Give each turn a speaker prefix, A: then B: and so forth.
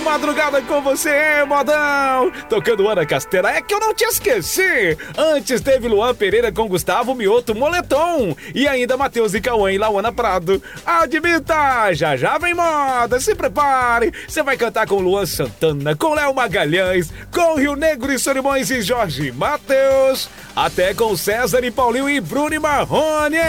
A: Madrugada com você, modão! Tocando Ana Castela, é que eu não te esqueci! Antes teve Luan Pereira com Gustavo Mioto Moletom. E ainda Matheus e Cauã e Lauana Prado. Admita, já já vem moda, se prepare! Você vai cantar com Luan Santana, com Léo Magalhães, com Rio Negro e Solimões e Jorge Matheus. Até com César e Paulinho e Bruno e Marrone!